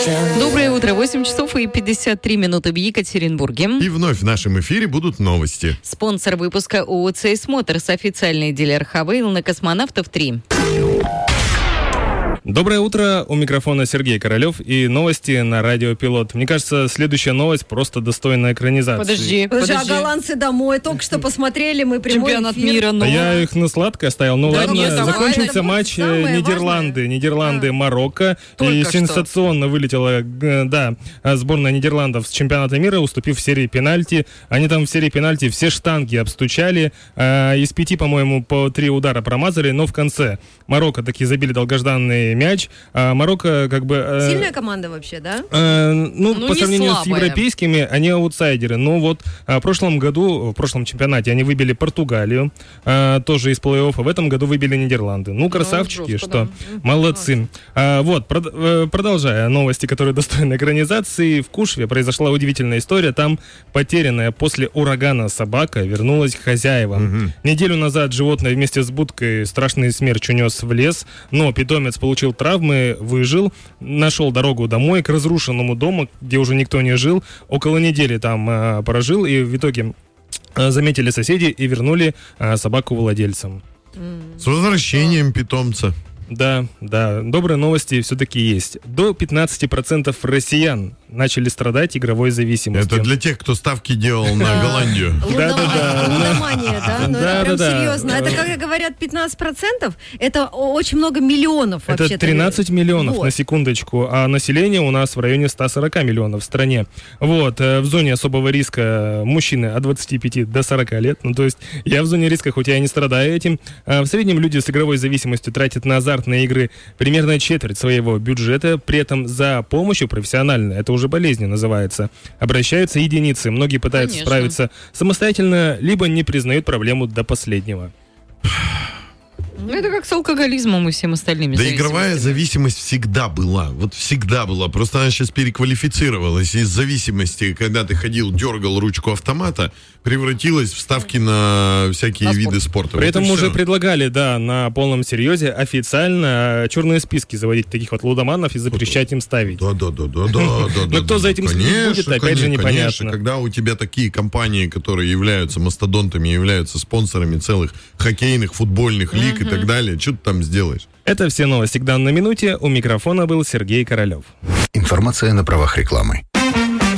Доброе утро. 8 часов и 53 минуты в Екатеринбурге. И вновь в нашем эфире будут новости. Спонсор выпуска ООО «ЦС Моторс», официальный дилер Хавейл на Космонавтов 3. Доброе утро, у микрофона Сергей Королев и новости на Радио Пилот. Мне кажется, следующая новость просто достойна экранизации. Подожди. А голландцы домой только что посмотрели, мы прямой Чемпионат эфир. мира, А я их на сладкое оставил. Ну Да ладно, нет, давай, закончился это матч самое Нидерланды, Марокко. Только И что. сенсационно вылетела сборная Нидерландов с чемпионата мира, уступив в серии пенальти. Они там в серии пенальти все штанги обстучали. Из 5, по-моему, по 3 удара промазали, но в конце Марокко таки забили долгожданный мяч. Марокко как бы... Сильная команда вообще, да? Ну, по не сравнению с слабая. европейскими, они аутсайдеры. Но вот в прошлом чемпионате они выбили Португалию, тоже из плей-оффа. В этом году выбили Нидерланды. Ну, красавчики, жестко, что да. молодцы. Продолжая новости, которые достойны экранизации, в Кушве произошла удивительная история. Там потерянная после урагана собака вернулась к хозяевам. Неделю назад животное вместе с будкой страшный смерч унес в лес, но питомец получил травмы, выжил, нашел дорогу домой к разрушенному дому, где уже никто не жил. Около недели там прожил, и в итоге заметили соседи и вернули собаку владельцам. С возвращением питомца. Да, добрые новости все-таки есть. До 15% россиян начали страдать игровой зависимостью. Это для тех, кто ставки делал на Голландию. Лудомания, да? Ну, это прям серьезно. Это, как говорят, 15%? Это очень много миллионов Это вообще-то. 13 миллионов, Вот. на секундочку, а население у нас в районе 140 миллионов в стране. Вот, в зоне особого риска мужчины от 25 до 40 лет. Ну, то есть я в зоне риска, хоть я и не страдаю этим. В среднем люди с игровой зависимостью тратят на азартные игры примерно четверть своего бюджета, при этом за помощью профессиональной, это уже болезнью называется, обращаются единицы. Многие пытаются Конечно. справиться самостоятельно, либо не признают проблему до последнего. Ну, это как с алкоголизмом и всем остальными Да, игровая зависимость всегда была. Вот всегда была. Просто она сейчас переквалифицировалась. Из зависимости, когда ты ходил, дергал ручку автомата, превратилась в ставки на всякие На спорт. виды спорта. При Вот этом и уже всё. предлагали, на полном серьезе официально черные списки заводить таких вот лудоманов и запрещать им ставить. Да. Но кто за этим следить будет, опять же, непонятно. Конечно, когда у тебя такие компании, которые являются мастодонтами, являются спонсорами целых хоккейных, футбольных лиг и так далее, что ты там сделаешь? Это все новости к данной минуте. У микрофона был Сергей Королев. Информация на правах рекламы.